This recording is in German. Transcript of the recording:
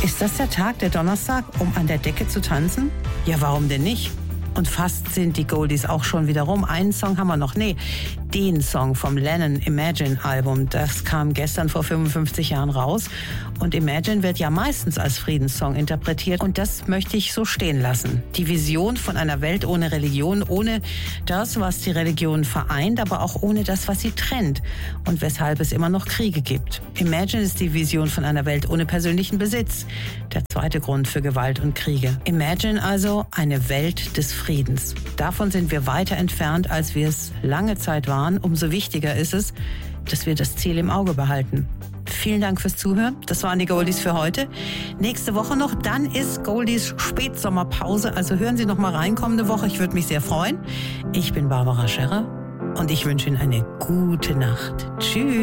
Ist das der Tag, der Donnerstag, um an der Decke zu tanzen? Ja, warum denn nicht? Und fast sind die Goldies auch schon wieder rum. Einen Song haben wir noch. Nee, den Song vom Lennon Imagine Album. Das kam gestern vor 55 Jahren raus. Und Imagine wird ja meistens als Friedenssong interpretiert. Und das möchte ich so stehen lassen. Die Vision von einer Welt ohne Religion, ohne das, was die Religion vereint, aber auch ohne das, was sie trennt. Und weshalb es immer noch Kriege gibt. Imagine ist die Vision von einer Welt ohne persönlichen Besitz. Der zweite Grund für Gewalt und Kriege. Imagine also eine Welt des Friedens. Davon sind wir weiter entfernt, als wir es lange Zeit waren. Umso wichtiger ist es, dass wir das Ziel im Auge behalten. Vielen Dank fürs Zuhören. Das waren die Goldies für heute. Nächste Woche noch, dann ist Goldies Spätsommerpause. Also hören Sie noch mal rein kommende Woche. Ich würde mich sehr freuen. Ich bin Barbara Scherrer und ich wünsche Ihnen eine gute Nacht. Tschüss.